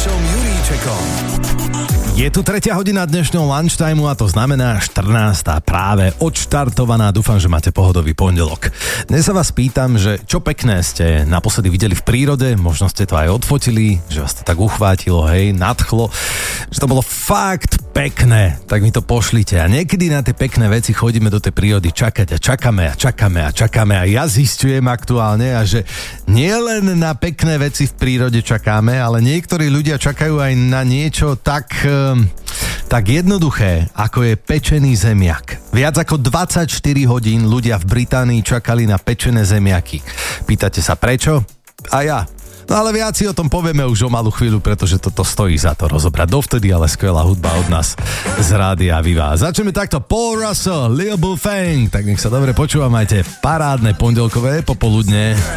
Vašom Juríčekom. Je tu 3. hodina dnešného lunchtimeu a to znamená 14. práve odštartovaná. Dúfam, že máte pohodový pondelok. Dnes sa vás pýtam, že čo pekné ste naposledy videli v prírode, možno ste to aj odfotili, že vás to tak uchvátilo, hej, nadchlo, že to bolo fakt pekné, tak mi to pošlite. A niekedy na tie pekné veci chodíme do tej prírody čakať a čakáme a ja zistujem aktuálne, a že nie len na pekné veci v prírode čakáme, ale niektorí ľudia čakajú aj na niečo tak jednoduché, ako je pečený zemiak. Viac ako 24 hodín ľudia v Británii čakali na pečené zemiaky. Pýtate sa prečo? A ja. No ale viac si o tom povieme už o malú chvíľu, pretože toto stojí za to rozobrať. Dovtedy ale skvelá hudba od nás z Rádia Viva. Začneme takto. Paul Russell, Lil Bufang. Tak nech sa dobre počúvajte. Parádne pondelkové popoludne.